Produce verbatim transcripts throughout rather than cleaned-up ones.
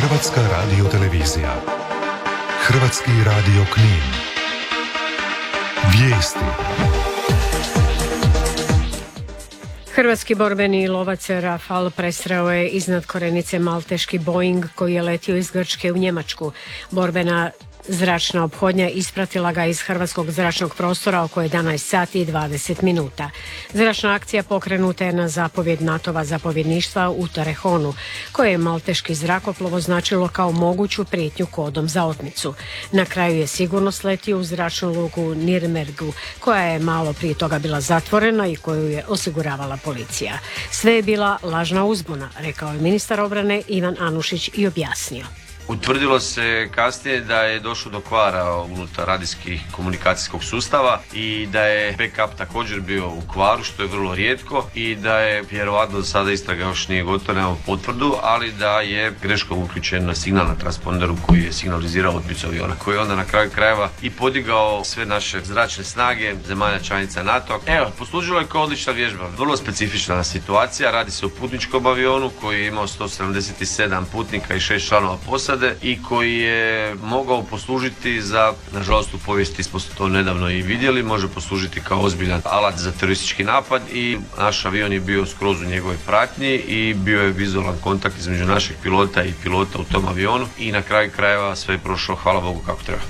Hrvatska radiotelevizija. Hrvatski radio Knin. Vijesti. Hrvatski borbeni lovac Rafal presreo je iznad Korenice malteški Boeing koji je letio iz Grčke u Njemačku. Borbena zračna ophodnja ispratila ga iz hrvatskog zračnog prostora oko jedanaest sati i dvadeset minuta. Zračna akcija pokrenuta je na zapovjed NATO-va zapovjedništva u Torrejonu, koje je malteški zrakoplov označilo kao moguću prijetnju kodom za otmicu. Na kraju je sigurno sletio u zračnu luku Nirnbergu, koja je malo prije toga bila zatvorena i koju je osiguravala policija. Sve je bila lažna uzbuna, rekao je ministar obrane Ivan Anušić i objasnio. Utvrdilo se kasnije da je došlo do kvara unutar radijskih komunikacijskog sustava i da je backup također bio u kvaru, što je vrlo rijetko, i da je vjerovatno sada istraga još nije gotova, nemamo potvrdu, ali da je greškom uključen na signal na transponderu koji je signalizirao otmicu aviona, koji je onda na kraju krajeva i podigao sve naše zračne snage zemalja članica NATO. Evo, poslužilo je kao odlična vježba, vrlo specifična situacija. Radi se o putničkom avionu koji je imao sto sedamdeset sedam putnika i šest članova posade i koji je mogao poslužiti za, nažalost u povijesti smo to nedavno i vidjeli, može poslužiti kao ozbiljan alat za teroristički napad i naš avion je bio skroz u njegovoj pratnji i bio je vizualan kontakt između našeg pilota i pilota u tom avionu i na kraju krajeva sve je prošlo, hvala Bogu, kako treba.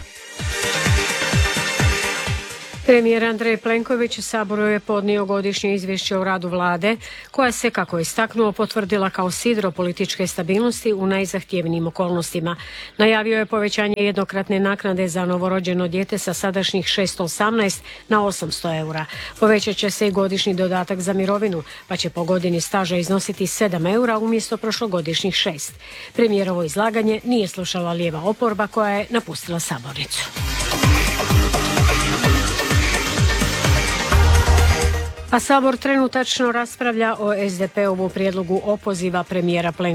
Premijer Andrej Plenković Saboru je podnio godišnje izvješće o radu vlade, koja se, kako je istaknuo, potvrdila kao sidro političke stabilnosti u najzahtjevnijim okolnostima. Najavio je povećanje jednokratne naknade za novorođeno dijete sa sadašnjih šesto osamnaest na osamsto eura. Povećat će se i godišnji dodatak za mirovinu, pa će po godini staža iznositi sedam eura umjesto prošlogodišnjih šest. Premijerovo izlaganje nije slušala lijeva oporba koja je napustila sabornicu. A Sabor trenutačno raspravlja o es de pe ovu prijedlogu opoziva premijera Plenkovića.